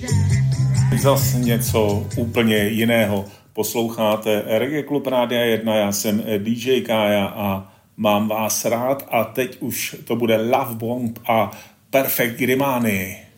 Zas něco úplně jiného. Posloucháte Reggae Klub Rádia 1, já jsem DJ Kája a mám vás rád a teď už to bude Love Bomb a Perfect Grimani.